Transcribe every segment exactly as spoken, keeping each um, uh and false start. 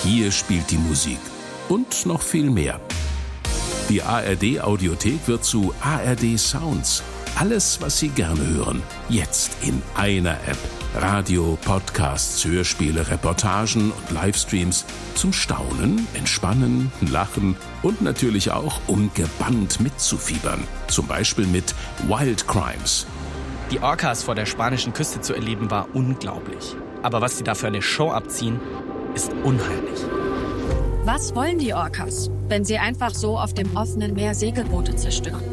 Hier spielt die Musik. Und noch viel mehr. Die A R D-Audiothek wird zu A R D Sounds. Alles, was Sie gerne hören, jetzt in einer App. Radio, Podcasts, Hörspiele, Reportagen und Livestreams zum Staunen, Entspannen, Lachen und natürlich auch, um gebannt mitzufiebern. Zum Beispiel mit Wild Crimes. Die Orcas vor der spanischen Küste zu erleben war unglaublich. Aber was sie da für eine Show abziehen, ist unheimlich. Was wollen die Orcas, wenn sie einfach so auf dem offenen Meer Segelboote zerstören?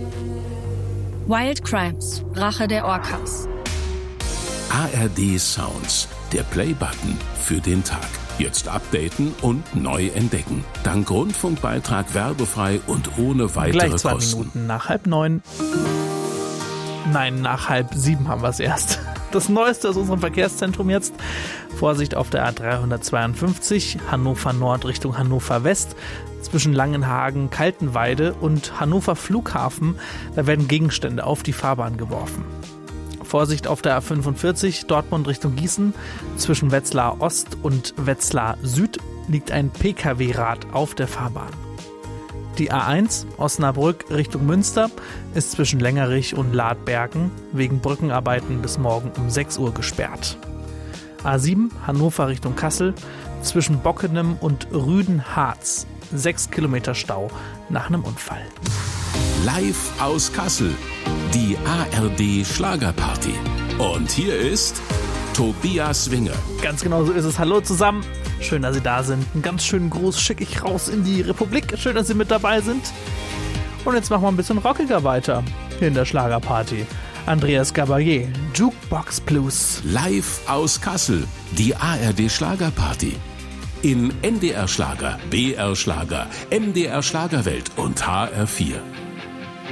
Wild Crimes, Rache der Orcas. A R D Sounds, der Play-Button für den Tag. Jetzt updaten und neu entdecken. Dank Rundfunkbeitrag werbefrei und ohne weitere Gleich zwei Kosten. Minuten nach halb neun. Nein, nach halb sieben haben wir es erst. Das Neueste aus unserem Verkehrszentrum jetzt. Vorsicht auf der A dreihundertzweiundfünfzig, Hannover Nord Richtung Hannover West. Zwischen Langenhagen, Kaltenweide und Hannover Flughafen, da werden Gegenstände auf die Fahrbahn geworfen. Vorsicht auf der A fünfundvierzig, Dortmund Richtung Gießen. Zwischen Wetzlar Ost und Wetzlar Süd liegt ein P K W-Rad auf der Fahrbahn. Die A eins, Osnabrück Richtung Münster, ist zwischen Längerich und Ladbergen wegen Brückenarbeiten bis morgen um sechs Uhr gesperrt. A sieben, Hannover Richtung Kassel, zwischen Bockenem und Rüden-Harz, sechs Kilometer Stau nach einem Unfall. Live aus Kassel, die A R D Schlagerparty. Und hier ist Tobias Winger. Ganz genau so ist es. Hallo zusammen. Schön, dass Sie da sind. Einen ganz schönen Gruß schicke ich raus in die Republik. Schön, dass Sie mit dabei sind. Und jetzt machen wir ein bisschen rockiger weiter hier in der Schlagerparty. Andreas Gabalier, Jukebox Blues. Live aus Kassel, die A R D Schlagerparty. In N D R Schlager, B R Schlager, M D R Schlagerwelt und H R vier.